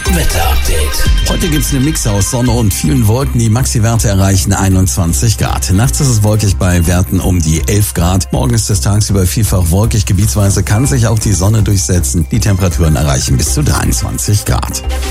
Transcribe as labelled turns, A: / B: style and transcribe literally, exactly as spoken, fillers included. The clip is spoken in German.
A: Wetter-Update.
B: Heute gibt's eine Mix aus Sonne und vielen Wolken. Die Maxi-Werte erreichen einundzwanzig Grad. Nachts ist es wolkig bei Werten um die elf Grad. Morgen ist es tagsüber vielfach wolkig. Gebietsweise kann sich auch die Sonne durchsetzen. Die Temperaturen erreichen bis zu dreiundzwanzig Grad.